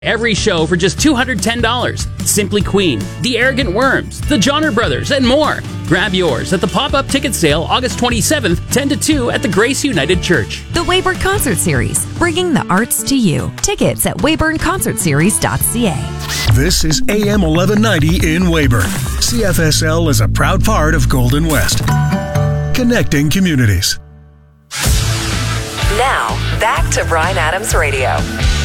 Every show for just $210. Simply Queen, The Arrogant Worms, The Johnner Brothers, and more. Grab yours at the pop-up ticket sale August 27th, 10 to 2 at the Grace United Church. The Weyburn Concert Series, bringing the arts to you. Tickets at weyburnconcertseries.ca. This is AM 1190 in Weyburn. CFSL is a proud part of Golden West. Connecting communities. Now, back to Bryan Adams Radio.